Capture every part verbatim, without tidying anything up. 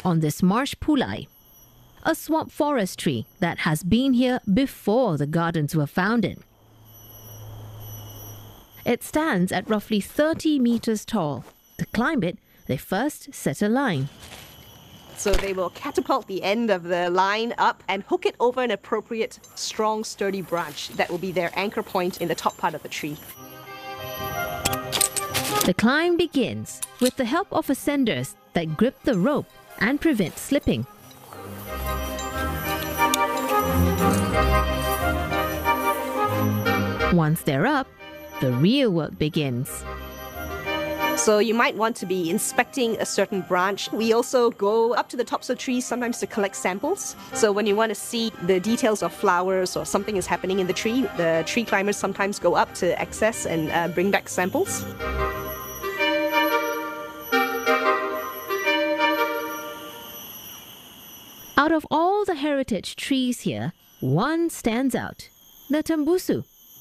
on this marsh pulai, a swamp forest tree that has been here before the gardens were founded. It stands at roughly thirty meters tall. To climb it, they first set a line. So they will catapult the end of the line up and hook it over an appropriate, strong, sturdy branch that will be their anchor point in the top part of the tree. The climb begins with the help of ascenders that grip the rope and prevent slipping. Once they're up, the real work begins. So you might want to be inspecting a certain branch. We also go up to the tops of trees sometimes to collect samples. So when you want to see the details of flowers or something is happening in the tree, the tree climbers sometimes go up to access and uh, bring back samples. Out of all the heritage trees here, one stands out, the Tembusu.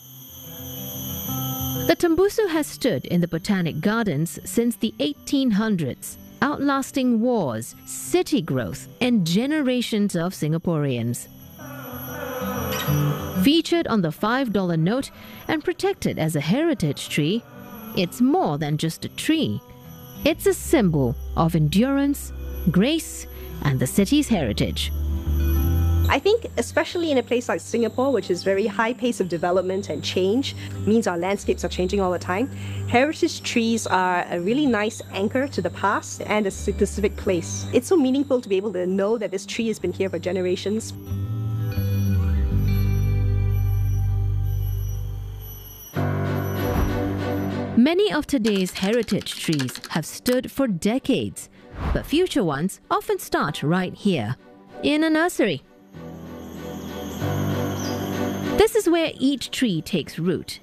The Tembusu has stood in the Botanic Gardens since the eighteen hundreds, outlasting wars, city growth, and generations of Singaporeans. Featured on the five dollar note and protected as a heritage tree, it's more than just a tree. It's a symbol of endurance, grace, and the city's heritage. I think especially in a place like Singapore, which is very high pace of development and change, means our landscapes are changing all the time, heritage trees are a really nice anchor to the past and a specific place. It's so meaningful to be able to know that this tree has been here for generations. Many of today's heritage trees have stood for decades, but future ones often start right here, in a nursery. This is where each tree takes root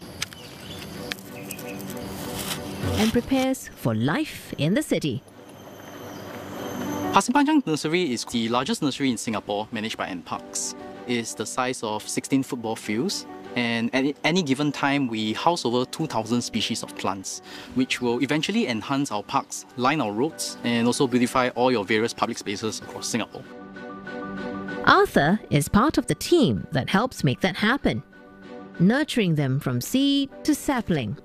and prepares for life in the city. Pasir Panjang Nursery is the largest nursery in Singapore managed by N-Parks. It's the size of sixteen football fields, and at any given time we house over two thousand species of plants, which will eventually enhance our parks, line our roads, and also beautify all your various public spaces across Singapore. Arthur is part of the team that helps make that happen, nurturing them from seed to sapling.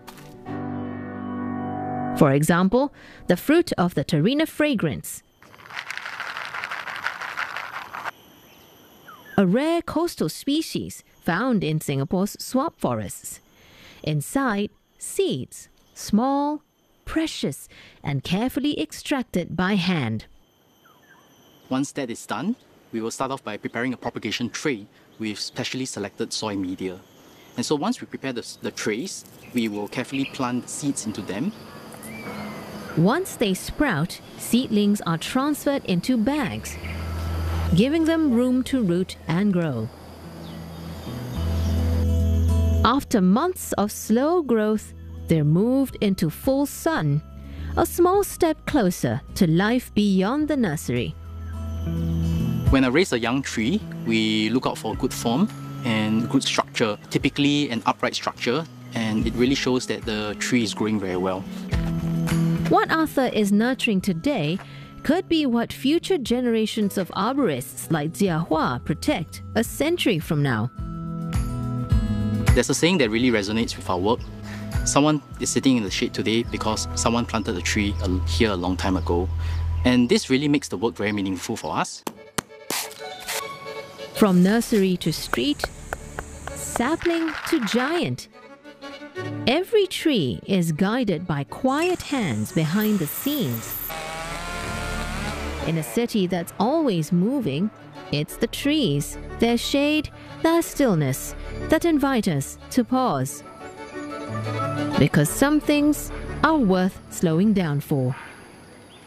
For example, the fruit of the Terrina fragrans, a rare coastal species found in Singapore's swamp forests. Inside, seeds, small, precious, and carefully extracted by hand. Once that is done, we will start off by preparing a propagation tray with specially selected soil media. And so once we prepare the, the trays, we will carefully plant seeds into them. Once they sprout, seedlings are transferred into bags, giving them room to root and grow. After months of slow growth, they're moved into full sun, a small step closer to life beyond the nursery. When I raise a young tree, we look out for good form and good structure, typically an upright structure, and it really shows that the tree is growing very well. What Arthur is nurturing today could be what future generations of arborists like Jia Hua protect a century from now. There's a saying that really resonates with our work. Someone is sitting in the shade today because someone planted a tree here a long time ago. And this really makes the work very meaningful for us. From nursery to street, sapling to giant, every tree is guided by quiet hands behind the scenes. In a city that's always moving, it's the trees, their shade, their stillness that invite us to pause. Because some things are worth slowing down for.